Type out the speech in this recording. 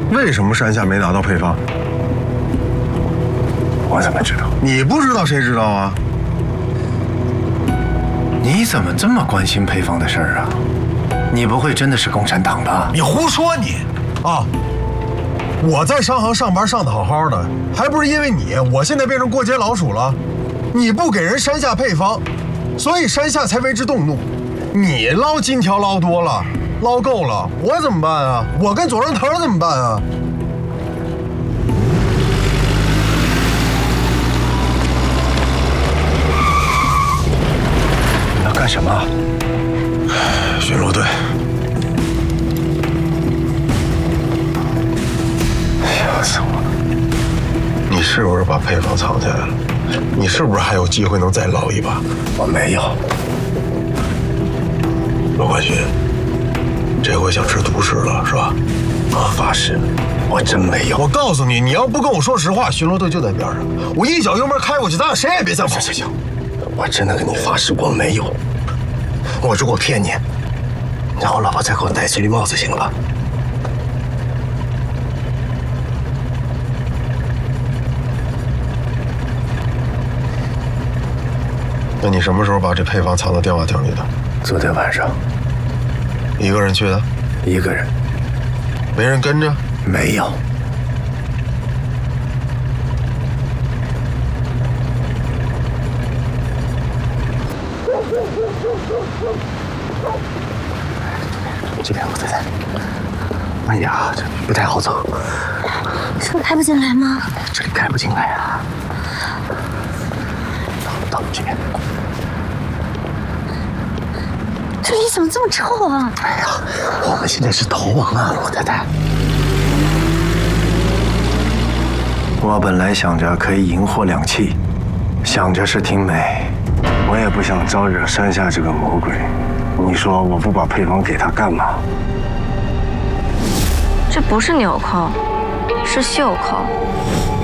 为什么山下没拿到配方？ 我怎么知道？ 你不知道谁知道啊？ 你怎么这么关心配方的事儿啊？你不会真的是共产党吧？ 你胡说你！啊！我在商行上班上得好好的，还不是因为你，我现在变成过街老鼠了。你不给人山下配方，所以山下才为之动怒。你捞金条捞多了，捞够了，我怎么办啊？我跟左仁腾怎么办啊？ 你要干什么？ 巡逻队。 笑死我了！ 你是不是把配方藏起来了？你是不是还有机会能再捞一把？ 我没有。 罗冠勋，这回想吃独食了是吧？ 我发誓，我真没有。 我告诉你，你要不跟我说实话，巡逻队就在边上，我一脚油门开过去，咱俩谁也别想跑。 行，我真的跟你发誓，我没有。我如果骗你，让我老婆再给我戴次绿帽子，行了吧？ 那你什么时候把这配方藏到电话亭里的？ 昨天晚上， 一个人去的？ 一个人， 没人跟着？ 没有。这边我再来。哎呀，这不太好走。 车开不进来吗？ 这里开不进来啊。到这边。 这里怎么这么臭啊？ 哎呀，我们现在是逃亡啊，罗太太。我本来想着可以赢货2气，想着是挺美，我也不想招惹山下这个魔鬼。你说我不把配方给他干嘛？ 这不是纽扣，是袖扣。